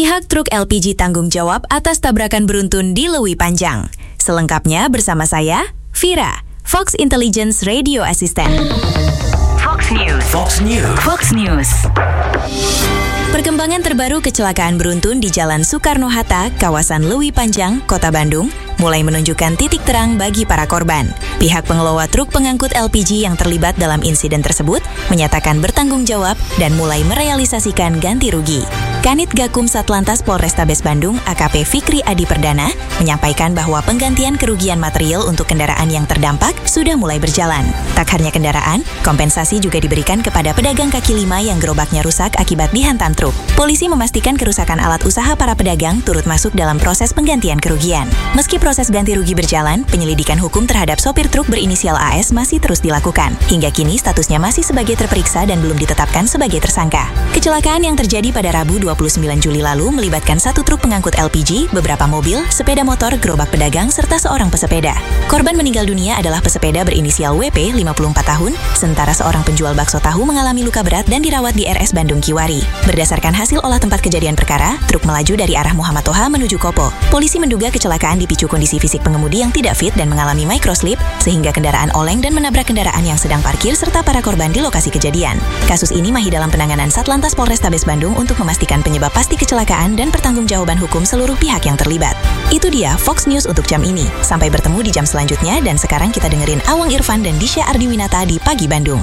Pihak truk LPG tanggung jawab atas tabrakan beruntun di Lewi Panjang. Selengkapnya bersama saya, Vira, Fox Intelligence Radio Assistant. Fox News. Fox News. Fox News. Perkembangan terbaru kecelakaan beruntun di Jalan Soekarno-Hatta, kawasan Lewi Panjang, Kota Bandung, mulai menunjukkan titik terang bagi para korban. Pihak pengelola truk pengangkut LPG yang terlibat dalam insiden tersebut menyatakan bertanggung jawab dan mulai merealisasikan ganti rugi. Kanit Gakum Satlantas Polrestabes Bandung, AKP Fikri Adi Perdana, menyampaikan bahwa penggantian kerugian material untuk kendaraan yang terdampak sudah mulai berjalan. Tak hanya kendaraan, kompensasi juga diberikan kepada pedagang kaki lima yang gerobaknya rusak akibat dihantam truk. Polisi memastikan kerusakan alat usaha para pedagang turut masuk dalam proses penggantian kerugian. Meski proses ganti rugi berjalan, penyelidikan hukum terhadap sopir truk berinisial AS masih terus dilakukan. Hingga kini statusnya masih sebagai terperiksa dan belum ditetapkan sebagai tersangka. Kecelakaan yang terjadi pada Rabu 29 Juli lalu melibatkan satu truk pengangkut LPG, beberapa mobil, sepeda motor, gerobak pedagang, serta seorang pesepeda. Korban meninggal dunia adalah pesepeda berinisial WP, 54 tahun, sementara seorang penjual bakso tahu mengalami luka berat dan dirawat di RS Bandung Kiwari. Berdasarkan hasil olah tempat kejadian perkara, truk melaju dari arah Muhammad Toha menuju Kopo. Polisi menduga kecelakaan dipicu kondisi fisik pengemudi yang tidak fit dan mengalami microslip, sehingga kendaraan oleng dan menabrak kendaraan yang sedang parkir serta para korban di lokasi kejadian. Kasus ini masih dalam penanganan Satlantas Polrestabes Bandung untuk memastikan penyebab pasti kecelakaan dan pertanggungjawaban hukum seluruh pihak yang terlibat. Itu dia Fox News untuk jam ini. Sampai bertemu di jam selanjutnya dan sekarang kita dengerin Awang Irfan dan Disha Ardiwinata di Pagi Bandung.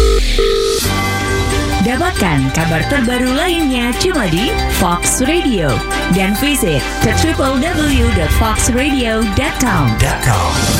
Dapatkan kabar terbaru lainnya cuma di Fox Radio dan visit ke www.foxradio.com.